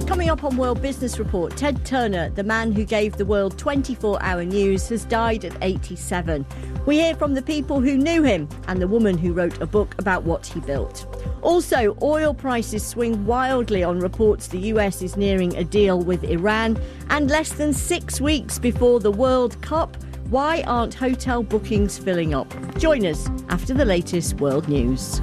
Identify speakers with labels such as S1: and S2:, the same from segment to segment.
S1: Coming up on World Business Report, Ted Turner, the man who gave the world 24-hour news, has died at 87. We hear from the people who knew him and the woman who wrote a book about what he built. Also, oil prices swing wildly on reports the US is nearing a deal with Iran. And less than 6 weeks before the World Cup, why aren't hotel bookings filling up? Join us after the latest world news.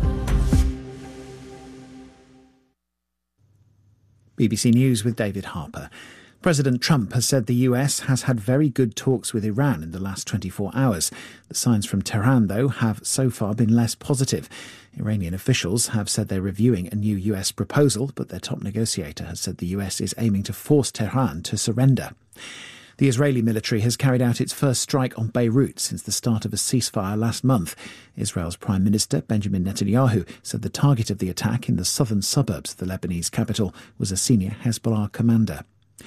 S2: BBC News with David Harper. President Trump has said the US has had very good talks with Iran in the last 24 hours. The signs from Tehran, though, have so far been less positive. Iranian officials have said they're reviewing a new US proposal, but their top negotiator has said the US is aiming to force Tehran to surrender. The Israeli military has carried out its first strike on Beirut since the start of a ceasefire last month. Israel's Prime Minister Benjamin Netanyahu said the target of the attack in the southern suburbs of the Lebanese capital was a senior Hezbollah commander.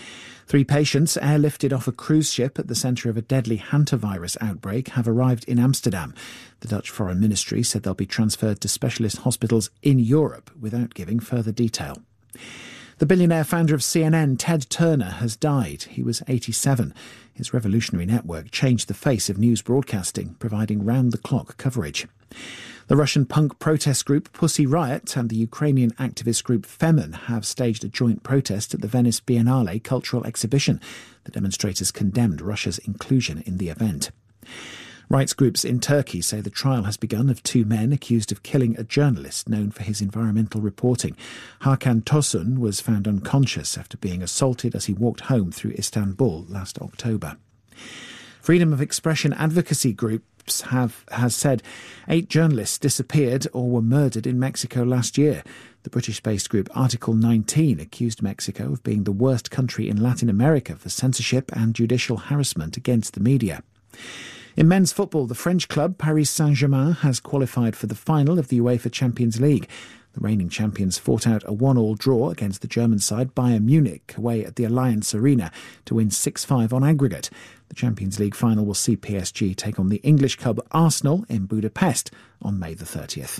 S2: 3 patients airlifted off a cruise ship at the centre of a deadly hantavirus outbreak have arrived in Amsterdam. The Dutch Foreign Ministry said they'll be transferred to specialist hospitals in Europe without giving further detail. The billionaire founder of CNN, Ted Turner, has died. He was 87. His revolutionary network changed the face of news broadcasting, providing round-the-clock coverage. The Russian punk protest group Pussy Riot and the Ukrainian activist group Femen have staged a joint protest at the Venice Biennale cultural exhibition. The demonstrators condemned Russia's inclusion in the event. Rights groups in Turkey say the trial has begun of 2 men accused of killing a journalist known for his environmental reporting. Hakan Tosun was found unconscious after being assaulted as he walked home through Istanbul last October. Freedom of expression advocacy groups has said 8 journalists disappeared or were murdered in Mexico last year. The British-based group Article 19 accused Mexico of being the worst country in Latin America for censorship and judicial harassment against the media. In men's football, the French club Paris Saint-Germain has qualified for the final of the UEFA Champions League. The reigning champions fought out a 1-1 draw against the German side Bayern Munich away at the Allianz Arena to win 6-5 on aggregate. The Champions League final will see PSG take on the English club Arsenal in Budapest on May the 30th.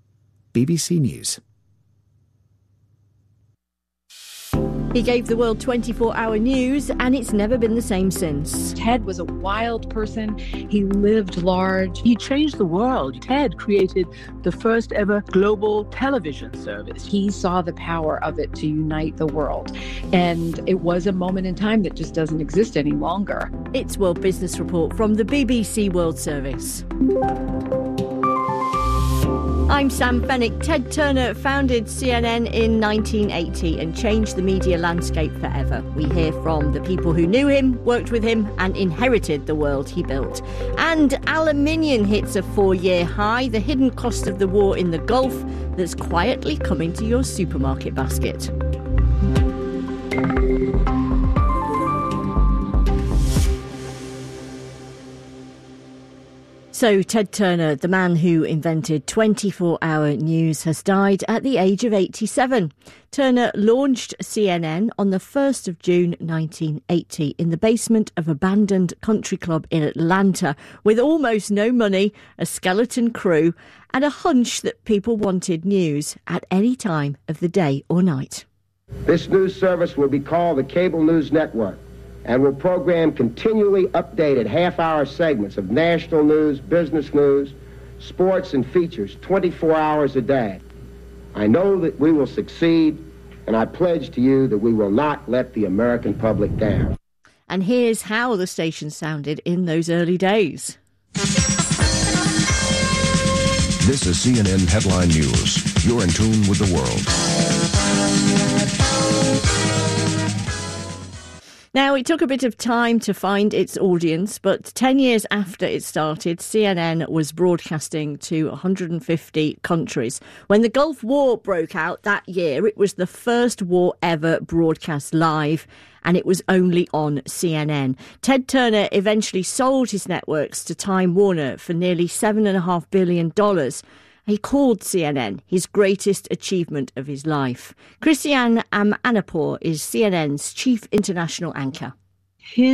S2: BBC News.
S1: He gave the world 24-hour news, and it's never been the same since.
S3: Ted was a wild person. He lived large. He changed the world. Ted created the first ever global television service. He saw the power of it to unite the world. And it was a moment in time that just doesn't exist any longer.
S1: It's World Business Report from the BBC World Service. I'm Sam Fennick. Ted Turner founded CNN in 1980 and changed the media landscape forever. We hear from the people who knew him, worked with him and inherited the world he built. And aluminium hits a 4-year high, the hidden cost of the war in the Gulf that's quietly coming to your supermarket basket. So Ted Turner, the man who invented 24-hour news, has died at the age of 87. Turner launched CNN on the 1st of June 1980 in the basement of an abandoned country club in Atlanta with almost no money, a skeleton crew and a hunch that people wanted news at any time of the day or night.
S4: This news service will be called the Cable News Network and will program continually updated half-hour segments of national news, business news, sports, and features 24 hours a day. I know that we will succeed, and I pledge to you that we will not let the American public down.
S1: And here's how the station sounded in those early days.
S5: This is CNN Headline News. You're in tune with the world.
S1: Now, it took a bit of time to find its audience, but 10 years after it started, CNN was broadcasting to 150 countries. When the Gulf War broke out that year, it was the first war ever broadcast live, and it was only on CNN. Ted Turner eventually sold his networks to Time Warner for nearly $7.5 billion. He called CNN his greatest achievement of his life. Christiane Amanpour is CNN's chief international anchor.
S3: His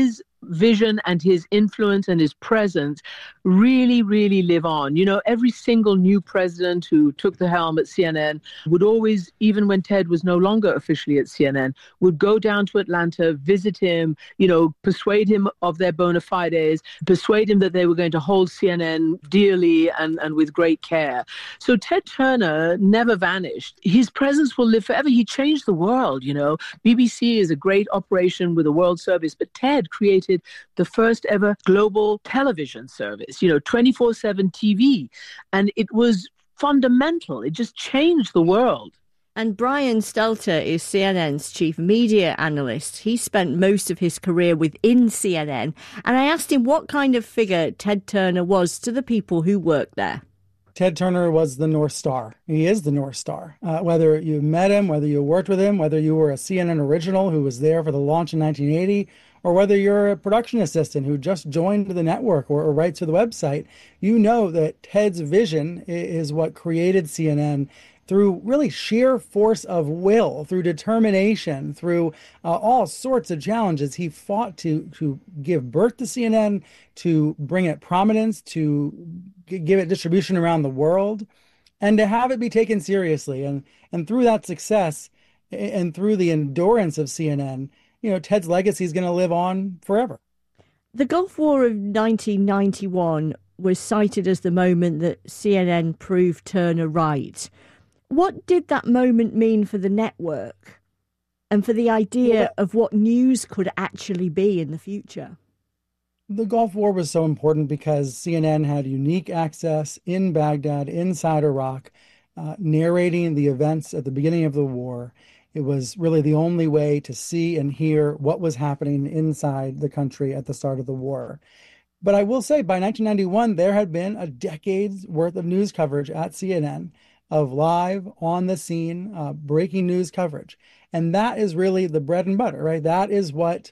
S3: vision and his influence and his presence really, really live on. You know, every single new president who took the helm at CNN would always, even when Ted was no longer officially at CNN, would go down to Atlanta, visit him, you know, persuade him of their bona fides, persuade him that they were going to hold CNN dearly and with great care. So Ted Turner never vanished. His presence will live forever. He changed the world, you know. BBC is a great operation with a world service, but Ted created the first ever global television service, you know, 24/7 TV. And it was fundamental. It just changed the world.
S1: And Brian Stelter is CNN's chief media analyst. He spent most of his career within CNN. And I asked him what kind of figure Ted Turner was to the people who worked there.
S6: Ted Turner was the North Star. He is the North Star. Whether you met him, whether you worked with him, whether you were a CNN original who was there for the launch in 1980, or whether you're a production assistant who just joined the network or writes for the website, you know that Ted's vision is what created CNN through really sheer force of will, through determination, through all sorts of challenges. He fought to give birth to CNN, to bring it prominence, to give it distribution around the world, and to have it be taken seriously. And through that success and through the endurance of CNN, you know, Ted's legacy is going to live on forever.
S1: The Gulf War of 1991 was cited as the moment that CNN proved Turner right. What did that moment mean for the network and for the idea of what news could actually be in the future?
S6: The Gulf War was so important because CNN had unique access in Baghdad, inside Iraq, narrating the events at the beginning of the war. It was really the only way to see and hear what was happening inside the country at the start of the war. But I will say by 1991, there had been a decade's worth of news coverage at CNN of live, on the scene, breaking news coverage. And that is really the bread and butter, right? That is what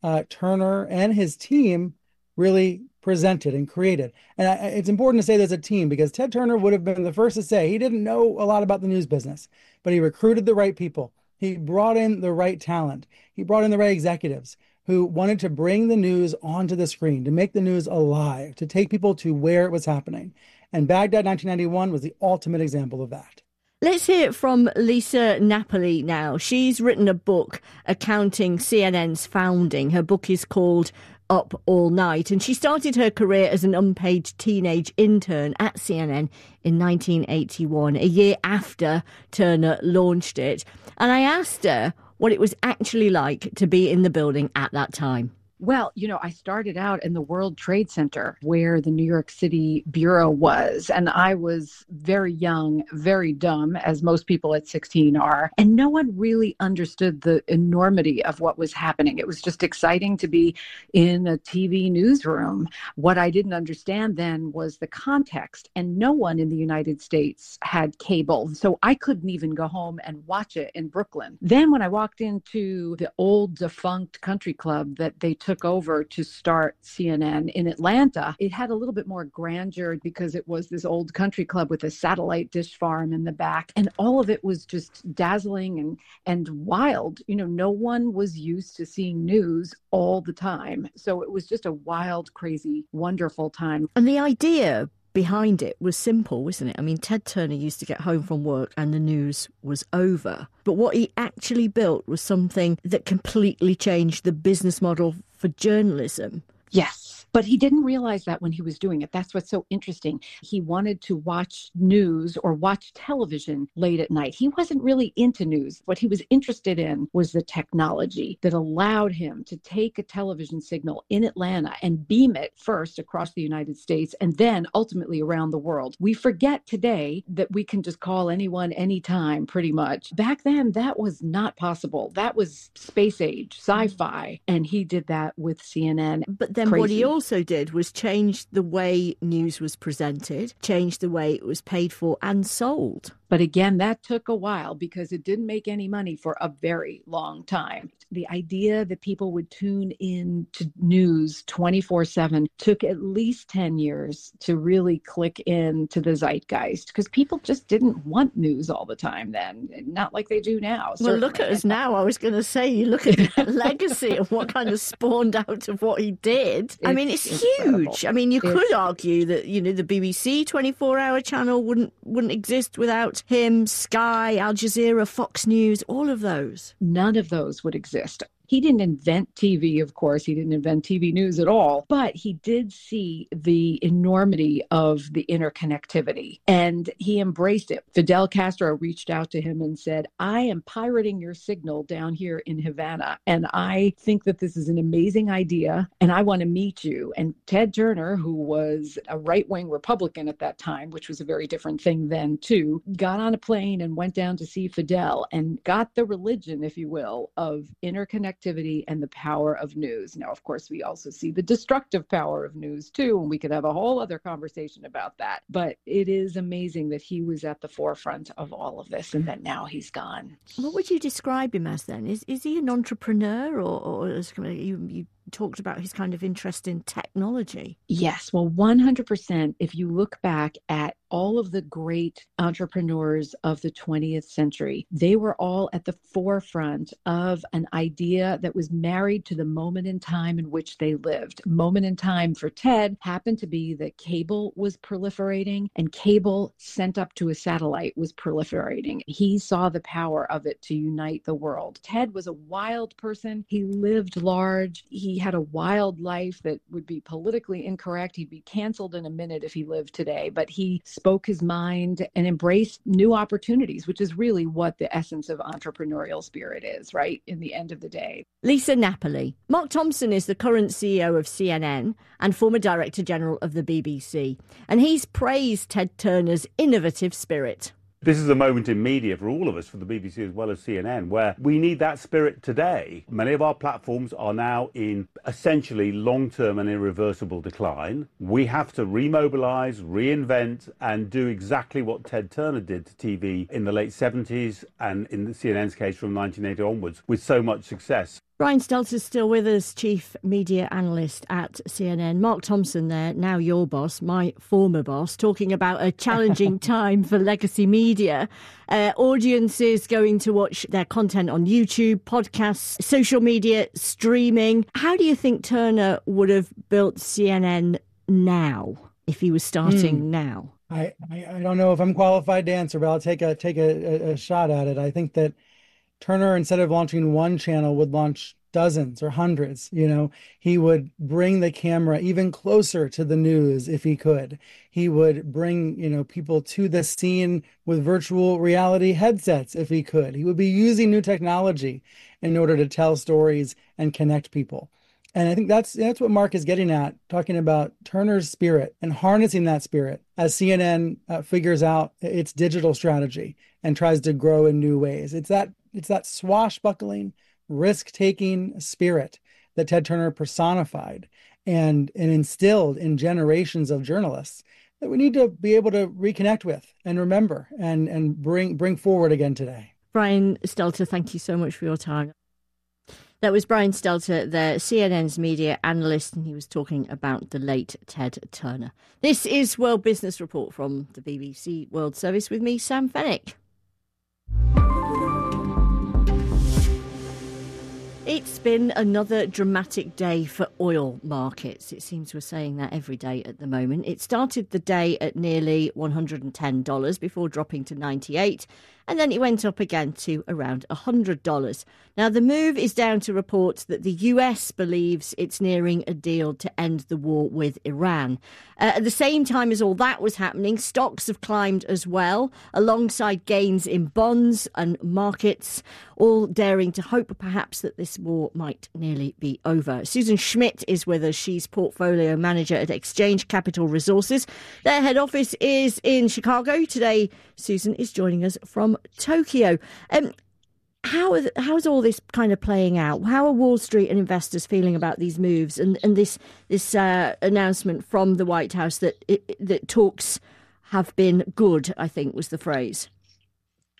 S6: Turner and his team really presented and created. And it's important to say there's a team because Ted Turner would have been the first to say he didn't know a lot about the news business, but he recruited the right people. He brought in the right talent. He brought in the right executives who wanted to bring the news onto the screen, to make the news alive, to take people to where it was happening. And Baghdad 1991 was the ultimate example of that.
S1: Let's hear it from Lisa Napoli now. She's written a book accounting CNN's founding. Her book is called Up All Night, and she started her career as an unpaid teenage intern at CNN in 1981, a year after Turner launched it. And I asked her what it was actually like to be in the building at that time.
S3: Well, you know, I started out in the World Trade Center where the New York City Bureau was, and I was very young, very dumb, as most people at 16 are, and no one really understood the enormity of what was happening. It was just exciting to be in a TV newsroom. What I didn't understand then was the context, and no one in the United States had cable, so I couldn't even go home and watch it in Brooklyn. Then when I walked into the old defunct country club that they took over to start CNN in Atlanta, it had a little bit more grandeur because it was this old country club with a satellite dish farm in the back. And all of it was just dazzling and wild. You know, no one was used to seeing news all the time. So it was just a wild, crazy, wonderful time.
S1: And the idea behind it was simple, wasn't it? I mean, Ted Turner used to get home from work and the news was over. But what he actually built was something that completely changed the business model for journalism.
S3: Yes. But he didn't realize that when he was doing it. That's what's so interesting. He wanted to watch news or watch television late at night. He wasn't really into news. What he was interested in was the technology that allowed him to take a television signal in Atlanta and beam it first across the United States and then ultimately around the world. We forget today that we can just call anyone anytime, pretty much. Back then, that was not possible. That was space age, sci-fi. And he did that with CNN.
S1: But then what he also did was change the way news was presented, change the way it was paid for and sold.
S3: But again, that took a while because it didn't make any money for a very long time. The idea that people would tune in to news 24/7 took at least 10 years to really click into the zeitgeist because people just didn't want news all the time then, not like they do now.
S1: Well, look at us now. I was going to say, you look at the legacy of what kind of spawned out of what he did. I mean, it's huge. I mean, you could argue that, the BBC 24-hour channel wouldn't exist without him, Sky, Al Jazeera, Fox News, all of those.
S3: None of those would exist. He didn't invent TV, of course. He didn't invent TV news at all. But he did see the enormity of the interconnectivity, and he embraced it. Fidel Castro reached out to him and said, I am pirating your signal down here in Havana, and I think that this is an amazing idea, and I want to meet you. And Ted Turner, who was a right-wing Republican at that time, which was a very different thing then, too, got on a plane and went down to see Fidel and got the religion, if you will, of interconnectivity and the power of news. Now, of course, we also see the destructive power of news too, and we could have a whole other conversation about that. But it is amazing that he was at the forefront of all of this and that now he's gone.
S1: What would you describe him as then? Is he an entrepreneur or is you talked about his kind of interest in technology?
S3: Yes, well, 100%. If you look back at all of the great entrepreneurs of the 20th century, they were all at the forefront of an idea that was married to the moment in time in which they lived. Moment in time for Ted happened to be that cable was proliferating, and cable sent up to a satellite was proliferating. He saw the power of it to unite the world. Ted was a wild person. He lived large. He had a wild life that would be politically incorrect. He'd be canceled in a minute if he lived today, but he spoke his mind and embraced new opportunities, which is really what the essence of entrepreneurial spirit is, right? In the end of the day.
S1: Lisa Napoli. Mark Thompson is the current CEO of CNN and former Director General of the BBC, and he's praised Ted Turner's innovative spirit.
S7: This is a moment in media for all of us, for the BBC as well as CNN, where we need that spirit today. Many of our platforms are now in essentially long-term and irreversible decline. We have to remobilise, reinvent, and do exactly what Ted Turner did to TV in the late 70s and in the CNN's case from 1980 onwards with so much success.
S1: Brian Stelter's still with us, Chief Media Analyst at CNN. Mark Thompson there, now your boss, my former boss, talking about a challenging time for legacy media. Audiences going to watch their content on YouTube, podcasts, social media, streaming. How do you think Turner would have built CNN now if he was starting now?
S6: I don't know if I'm qualified to answer, but I'll take a shot at it. I think that Turner, instead of launching one channel, would launch dozens or hundreds. He would bring the camera even closer to the news if he could. He would bring, people to the scene with virtual reality headsets if he could. He would be using new technology in order to tell stories and connect people. And I think that's what Mark is getting at, talking about Turner's spirit and harnessing that spirit as CNN figures out its digital strategy and tries to grow in new ways. It's that swashbuckling, risk-taking spirit that Ted Turner personified and instilled in generations of journalists that we need to be able to reconnect with and remember and bring forward again today.
S1: Brian Stelter, thank you so much for your time. That was Brian Stelter, the CNN's media analyst, and he was talking about the late Ted Turner. This is World Business Report from the BBC World Service with me, Sam Fennick. It's been another dramatic day for oil markets. It seems we're saying that every day at the moment. It started the day at nearly $110 before dropping to $98, and then it went up again to around $100. Now, the move is down to reports that the US believes it's nearing a deal to end the war with Iran. At the same time as all that was happening, stocks have climbed as well, alongside gains in bonds and markets, all daring to hope perhaps that this war might nearly be over. Susan Schmidt is with us. She's portfolio manager at Exchange Capital Resources. Their head office is in Chicago. Today, Susan is joining us from Tokyo. How is all this kind of playing out? How are Wall Street and investors feeling about these moves and this announcement from the White House that talks have been good, I think was the phrase?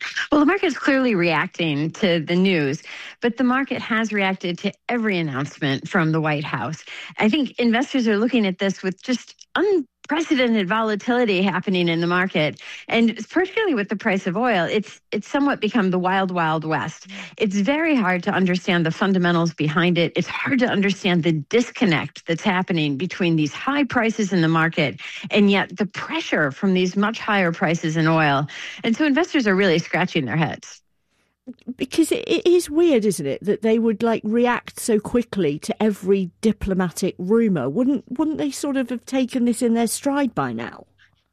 S8: Well, the market's clearly reacting to the news, but the market has reacted to every announcement from the White House. I think investors are looking at this with just unprecedented volatility happening in the market, and particularly with the price of oil, it's somewhat become the wild, wild west. It's very hard to understand the fundamentals behind it. It's hard to understand the disconnect that's happening between these high prices in the market and yet the pressure from these much higher prices in oil. And so investors are really scratching their heads.
S1: Because it is weird, isn't it, that they would react so quickly to every diplomatic rumour. Wouldn't they sort of have taken this in their stride by now?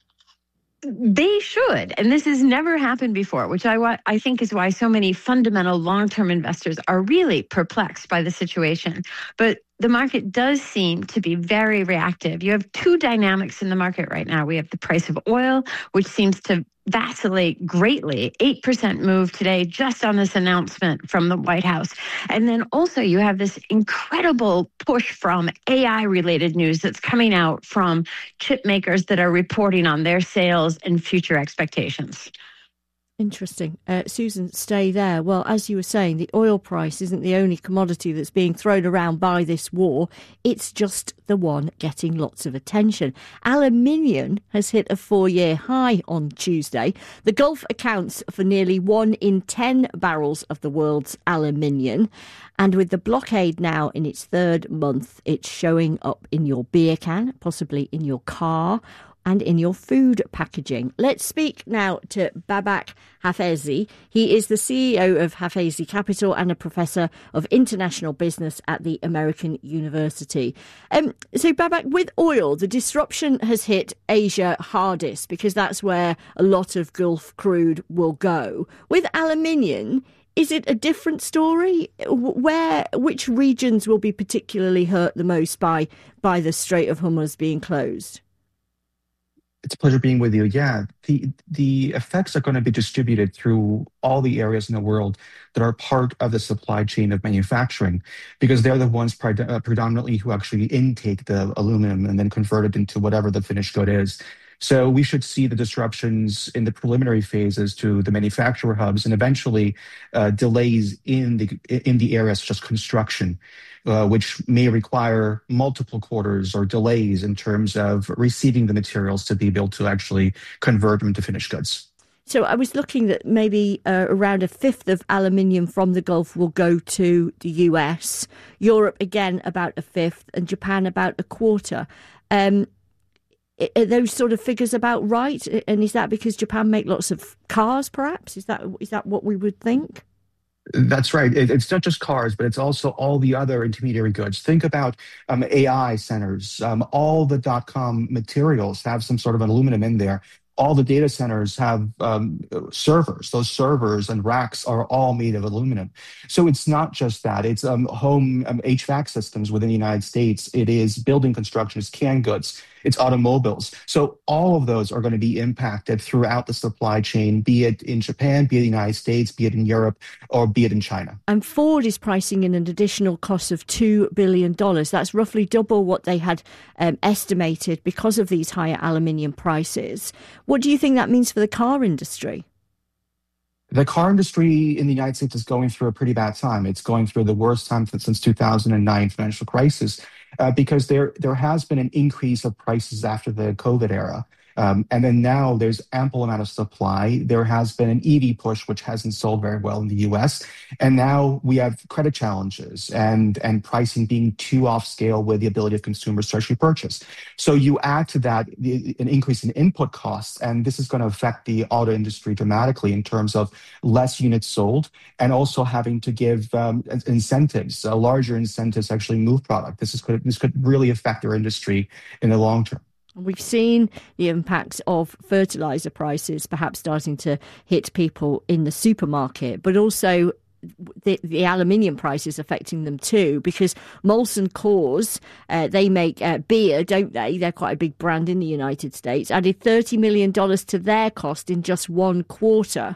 S8: They should. And this has never happened before, which I think is why so many fundamental long-term investors are really perplexed by the situation. But the market does seem to be very reactive. You have two dynamics in the market right now. We have the price of oil, which seems to vacillate greatly, 8% move today just on this announcement from the White House. And then also you have this incredible push from AI-related news that's coming out from chip makers that are reporting on their sales and future expectations.
S1: Interesting. Susan, stay there. Well, as you were saying, the oil price isn't the only commodity that's being thrown around by this war. It's just the one getting lots of attention. Aluminium has hit a 4-year high on Tuesday. The Gulf accounts for nearly 1 in 10 barrels of the world's aluminium. And with the blockade now in its 3rd month, it's showing up in your beer can, possibly in your car, and in your food packaging. Let's speak now to Babak Hafezi. He is the CEO of Hafezi Capital and a professor of international business at the American University. So Babak, with oil, the disruption has hit Asia hardest because that's where a lot of Gulf crude will go. With aluminium, is it a different story? Which regions will be particularly hurt the most by the Strait of Hormuz being closed?
S9: It's a pleasure being with you. Yeah, the effects are going to be distributed through all the areas in the world that are part of the supply chain of manufacturing, because they're the ones predominantly who actually intake the aluminum and then convert it into whatever the finished good is. So we should see the disruptions in the preliminary phases to the manufacturer hubs and eventually delays in the areas such as construction, which may require multiple quarters or delays in terms of receiving the materials to be able to actually convert them into finished goods.
S1: So I was looking that maybe around 1/5 of aluminium from the Gulf will go to the US, Europe again about 1/5, and Japan about 1/4. Are those sort of figures about right? And is that because Japan make lots of cars, perhaps? Is that what we would think?
S9: That's right. It's not just cars, but it's also all the other intermediary goods. Think about AI centers. All the .com materials have some sort of aluminum in there. All the data centers have servers. Those servers and racks are all made of aluminum. So it's not just that. It's home HVAC systems within the United States. It is building construction. It's canned goods. It's automobiles. So all of those are going to be impacted throughout the supply chain, be it in Japan, be it in the United States, be it in Europe, or be it in China.
S1: And Ford is pricing in an additional cost of $2 billion. That's roughly double what they had estimated because of these higher aluminium prices. What do you think that means for the car industry?
S9: The car industry in the United States is going through a pretty bad time. It's going through the worst time since 2009 financial crisis, because there has been an increase of prices after the COVID era. And then now there's ample amount of supply. There has been an EV push, which hasn't sold very well in the US. And now we have credit challenges and pricing being too off scale with the ability of consumers to actually purchase. So you add to that an increase in input costs, and this is going to affect the auto industry dramatically in terms of less units sold and also having to give incentives, larger incentives to actually move product. This could really affect our industry in the long term.
S1: We've seen the impact of fertiliser prices perhaps starting to hit people in the supermarket, but also the aluminium prices affecting them too, because Molson Coors, they make beer, don't they? They're quite a big brand in the United States, added $30 million to their cost in just 1 quarter.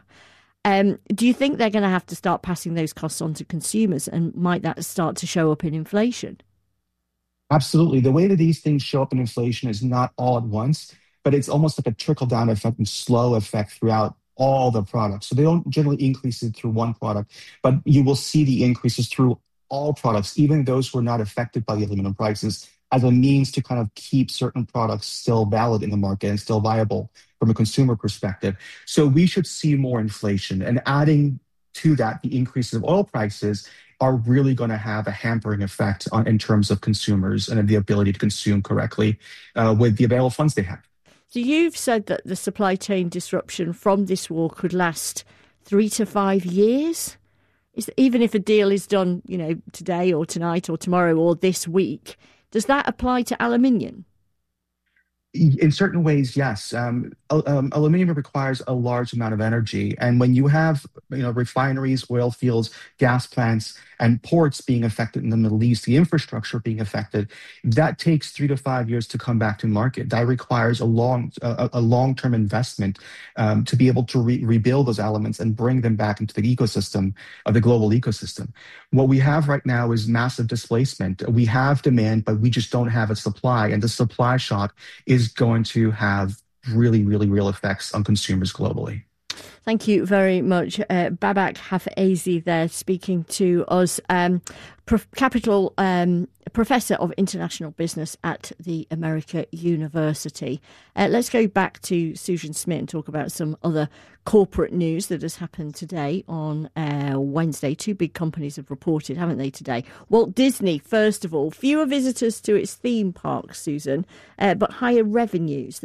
S1: Do you think they're going to have to start passing those costs on to consumers, and might that start to show up in inflation?
S9: Absolutely. The way that these things show up in inflation is not all at once, but it's almost like a trickle-down effect and slow effect throughout all the products. So they don't generally increase it through one product, but you will see the increases through all products, even those who are not affected by the aluminum prices, as a means to kind of keep certain products still valid in the market and still viable from a consumer perspective. So we should see more inflation, and adding to that, the increases of oil prices are really going to have a hampering effect in terms of consumers and the ability to consume correctly with the available funds they have.
S1: So you've said that the supply chain disruption from this war could last 3 to 5 years. Even if a deal is done, today or tonight or tomorrow or this week, does that apply to aluminium?
S9: In certain ways, yes. Aluminium requires a large amount of energy. And when you have refineries, oil fields, gas plants, and ports being affected in the Middle East, the infrastructure being affected, that takes 3 to 5 years to come back to market. That requires a long-term investment to be able to rebuild those elements and bring them back into the ecosystem, of the global ecosystem. What we have right now is massive displacement. We have demand, but we just don't have a supply. And the supply shock is going to have really, really real effects on consumers globally.
S1: Thank you very much. Babak Hafeizi there speaking to us, Professor of International Business at the America University. Let's go back to Sujan Smit and talk about some other corporate news that has happened today on Wednesday. 2 big companies have reported, haven't they, today? Walt Disney, first of all, fewer visitors to its theme parks, Susan, but higher revenues.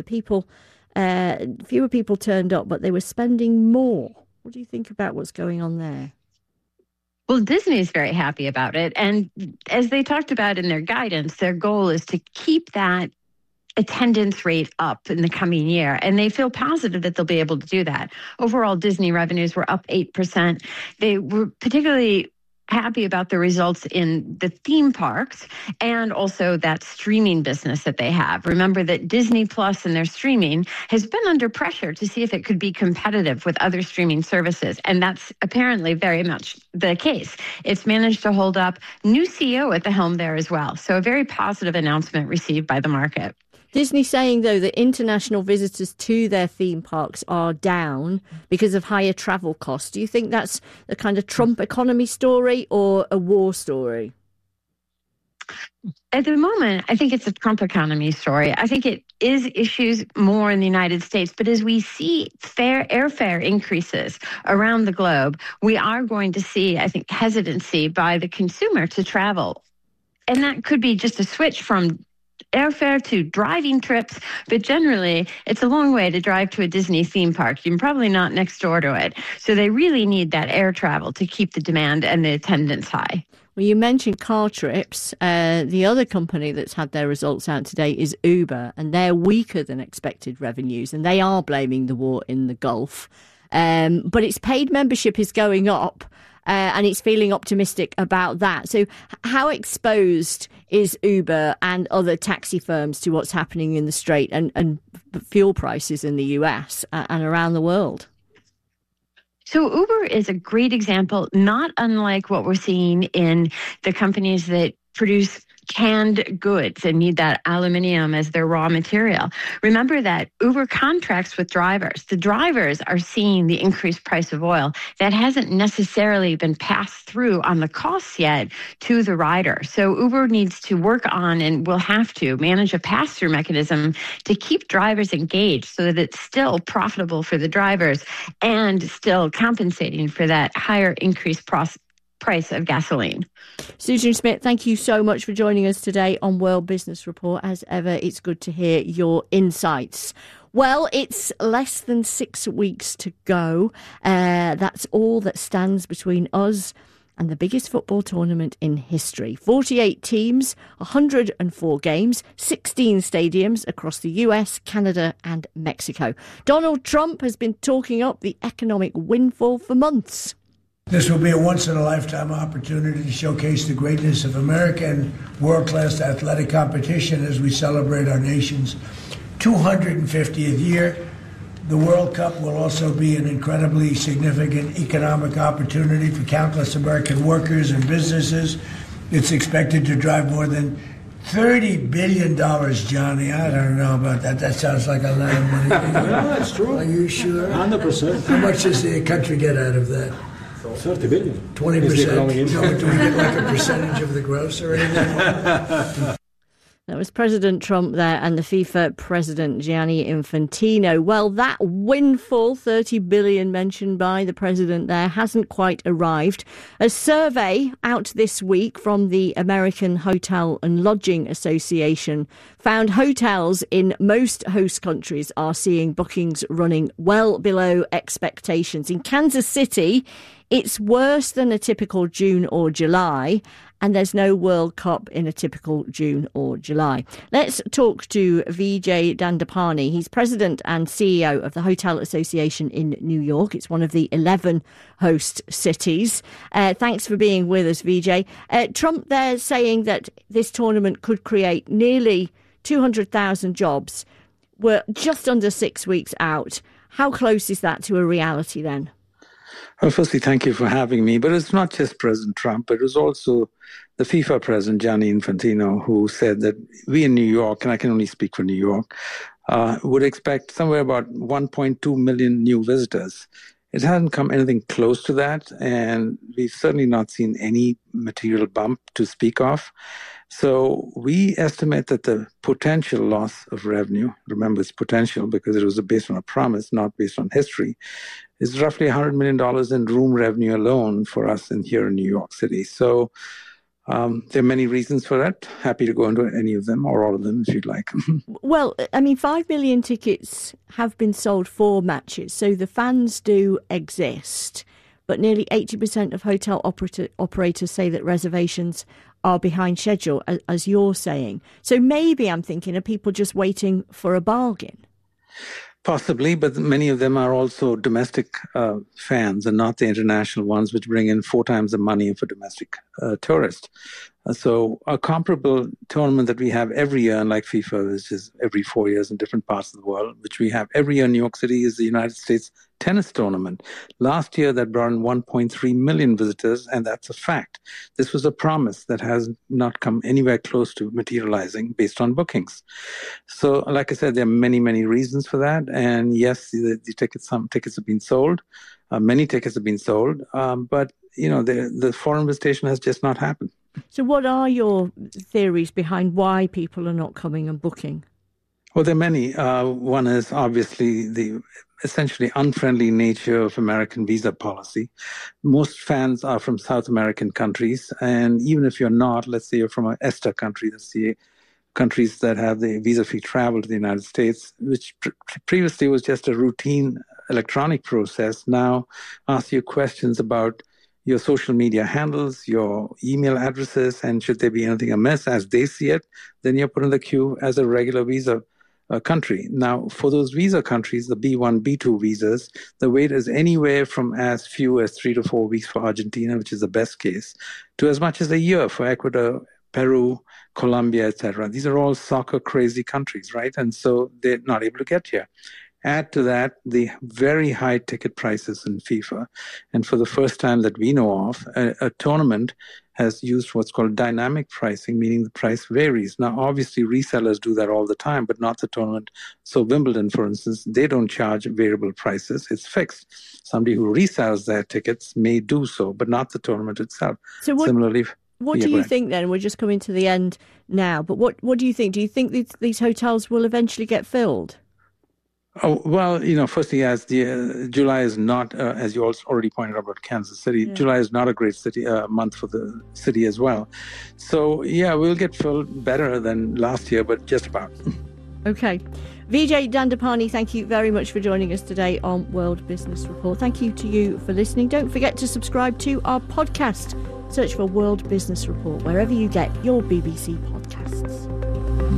S1: Fewer people turned up, but they were spending more. What do you think about what's going on there?
S8: Well, Disney is very happy about it. And as they talked about in their guidance, their goal is to keep that attendance rate up in the coming year. And they feel positive that they'll be able to do that. Overall, Disney revenues were up 8%. They were particularly happy about the results in the theme parks and also that streaming business that they have. Remember that Disney Plus and their streaming has been under pressure to see if it could be competitive with other streaming services. And that's apparently very much the case. It's managed to hold up. New CEO at the helm there as well. So a very positive announcement received by the market.
S1: Disney saying, though, that international visitors to their theme parks are down because of higher travel costs. Do you think that's the kind of Trump economy story or a war story?
S8: At the moment, I think it's a Trump economy story. I think it is issues more in the United States. But as we see airfare increases around the globe, we are going to see, I think, hesitancy by the consumer to travel. And that could be just a switch from airfare to driving trips, but generally it's a long way to drive to a Disney theme park. You're probably not next door to it. So they really need that air travel to keep the demand and the attendance high.
S1: Well, you mentioned car trips. The other company that's had their results out today is Uber, and they're weaker than expected revenues, and they are blaming the war in the Gulf. But its paid membership is going up. And it's feeling optimistic about that. So how exposed is Uber and other taxi firms to what's happening in the Strait and fuel prices in the US and around the world?
S8: So Uber is a great example, not unlike what we're seeing in the companies that produce canned goods and need that aluminium as their raw material. Remember that Uber contracts with drivers. The drivers are seeing the increased price of oil. That hasn't necessarily been passed through on the costs yet to the rider. So Uber needs to work on and will have to manage a pass-through mechanism to keep drivers engaged so that it's still profitable for the drivers and still compensating for that higher increased price of gasoline.
S1: Sujan Smit, thank you so much for joining us today on World Business Report. As ever, it's good to hear your insights. Well, it's less than 6 weeks to go. That's all that stands between us and the biggest football tournament in history. 48 teams, 104 games, 16 stadiums across the US, Canada and Mexico. Donald Trump has been talking up the economic windfall for months.
S10: This will be a once-in-a-lifetime opportunity to showcase the greatness of American world-class athletic competition as we celebrate our nation's 250th year. The World Cup will also be an incredibly significant economic opportunity for countless American workers and businesses. It's expected to drive more than $30 billion, Johnny. I don't know about that. That sounds like a lot of money.
S11: Yeah, that's true.
S10: Are you sure?
S11: 100%.
S10: How much does the country get out of that?
S11: 30 billion.
S10: 20%? No, do we get like a percentage of the gross or anything?
S1: That was President Trump there and the FIFA president, Gianni Infantino. Well, that windfall, 30 billion mentioned by the president there, hasn't quite arrived. A survey out this week from the American Hotel and Lodging Association found hotels in most host countries are seeing bookings running well below expectations. In Kansas City, it's worse than a typical June or July, and there's no World Cup in a typical June or July. Let's talk to Vijay Dandapani. He's president and CEO of the Hotel Association in New York. It's one of the 11 host cities. Thanks for being with us, Vijay. Trump there saying that this tournament could create nearly 200,000 jobs. We're just under 6 weeks out. How close is that to a reality then?
S12: Well, firstly, thank you for having me. But it's not just President Trump, but it was also the FIFA president, Gianni Infantino, who said that we in New York, and I can only speak for New York, would expect somewhere about 1.2 million new visitors. It hasn't come anything close to that, and we've certainly not seen any material bump to speak of. So we estimate that the potential loss of revenue, remember it's potential because it was based on a promise, not based on history, is roughly $100 million in room revenue alone for us here in New York City. So there are many reasons for that. Happy to go into any of them or all of them if you'd like.
S1: Well, I mean, 5 million tickets have been sold for matches, so the fans do exist. But nearly 80% of hotel operators say that reservations are behind schedule, as you're saying. So maybe I'm thinking, are people just waiting for a bargain?
S12: Possibly, but many of them are also domestic fans and not the international ones, which bring in 4 times the money for domestic tourists. So a comparable tournament that we have every year, unlike FIFA, which is every 4 years in different parts of the world, which we have every year in New York City, is the United States tennis tournament. Last year, that brought in 1.3 million visitors, and that's a fact. This was a promise that has not come anywhere close to materializing based on bookings. So, like I said, there are many, many reasons for that. And yes, some tickets have been sold. Many tickets have been sold. But, the foreign visitation has just not happened.
S1: So what are your theories behind why people are not coming and booking?
S12: Well, there are many. One is obviously the essentially unfriendly nature of American visa policy. Most fans are from South American countries. And even if you're not, let's say you're from an ESTA country, that's the countries that have the visa-free travel to the United States, which previously was just a routine electronic process, now asks you questions about your social media handles, your email addresses, and should there be anything amiss as they see it, then you're put in the queue as a regular visa country. Now, for those visa countries, the B1, B2 visas, the wait is anywhere from as few as 3 to 4 weeks for Argentina, which is the best case, to as much as a year for Ecuador, Peru, Colombia, etc. These are all soccer-crazy countries, right? And so they're not able to get here. Add to that the very high ticket prices in FIFA. And for the first time that we know of, a tournament has used what's called dynamic pricing, meaning the price varies. Now, obviously, resellers do that all the time, but not the tournament. So Wimbledon, for instance, they don't charge variable prices. It's fixed. Somebody who resells their tickets may do so, but not the tournament itself.
S1: So
S12: Similarly,
S1: what do you think then? We're just coming to the end now, but what do you think? Do you think these hotels will eventually get filled?
S12: Oh, well, firstly, as July is not, as you already pointed out about Kansas City, yeah. July is not a great month for the city as well. So, yeah, we'll get filled better than last year, but just about.
S1: Okay. Vijay Dandapani, thank you very much for joining us today on World Business Report. Thank you to you for listening. Don't forget to subscribe to our podcast. Search for World Business Report wherever you get your BBC podcast.